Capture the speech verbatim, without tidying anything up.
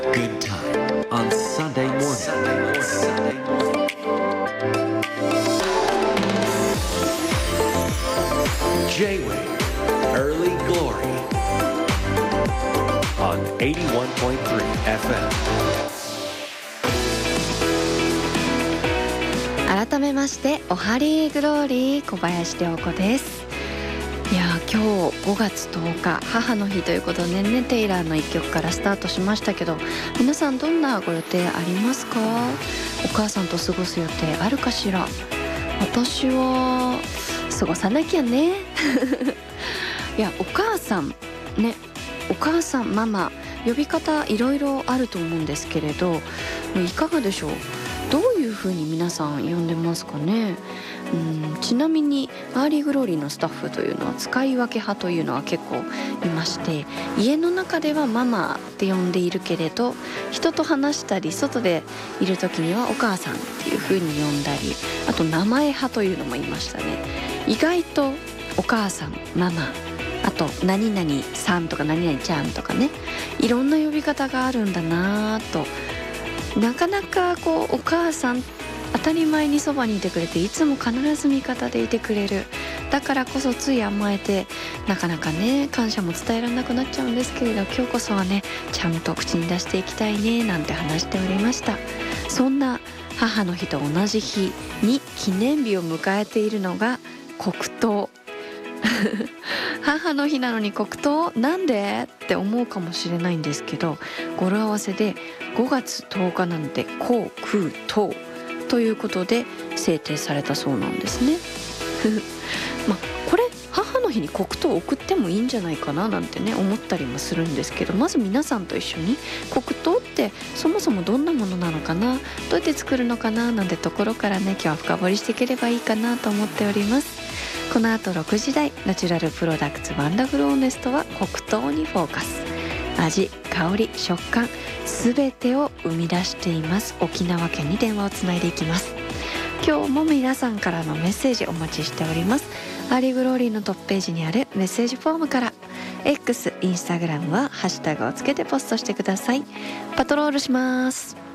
Good time on Sunday morning. J-Wave Early Glory on eighty-one point three エフエム。 改めましておはりーグローリー、小林涼子です。いや今日ごがつとおか母の日ということでね、テイラーの一曲からスタートしましたけど、皆さんどんなご予定ありますか？お母さんと過ごす予定あるかしら？私は過ごさなきゃねいやお母さんね、お母さんママ呼び方いろいろあると思うんですけれど、いかがでしょう？どういう風に皆さん呼んでますかね？うん、ちなみにアーリーグローリーのスタッフというのは使い分け派というのは結構いまして、家の中ではママって呼んでいるけれど、人と話したり外でいる時にはお母さんっていう風に呼んだり、あと名前派というのもいましたね。意外とお母さん、ママ、あと何々さんとか何々ちゃんとかね、いろんな呼び方があるんだなぁと。なかなかこうお母さん当たり前にそばにいてくれて、いつも必ず味方でいてくれる。だからこそつい甘えて、なかなかね感謝も伝えられなくなっちゃうんですけれど、今日こそはねちゃんと口に出していきたいねなんて話しておりました。そんな母の日と同じ日に記念日を迎えているのが黒糖母の日なのに黒糖なんでって思うかもしれないんですけど、語呂合わせでごがつとおかなのでこう空糖ということで制定されたそうなんですねまあこれ母の日に黒糖を送ってもいいんじゃないかななんてね思ったりもするんですけど、まず皆さんと一緒に黒糖ってそもそもどんなものなのかな、どうやって作るのかななんてところからね今日は深掘りしていければいいかなと思っております。この後ろくじ台ナチュラルプロダクツワンダフルオーネストは黒糖にフォーカス。味、香り、食感すべてを生み出しています沖縄県に電話をつないでいきます。今日も皆さんからのメッセージお待ちしております。アーリーグローリーのトップページにあるメッセージフォームから、 X、インスタグラムはハッシュタグをつけてポストしてください。パトロールします。